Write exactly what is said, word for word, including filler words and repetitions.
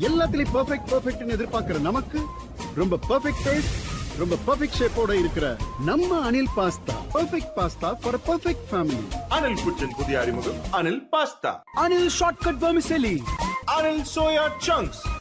எல்லாத்துலயும் பெர்ஃபெக்ட் பெர்ஃபெக்ட்னு எதிர்பார்க்கிற நமக்கு ரொம்ப பெர்ஃபெக்ட் டேஸ்ட், ரொம்ப பெர்ஃபெக்ட் ஷேப்போட இருக்கிற நம்ம Anil pasta perfect pasta for perfect family. Anil குச்சின் புதிய அறிமுகம் Anil pasta. Anil shortcut vermicelli. Anil soya chunks.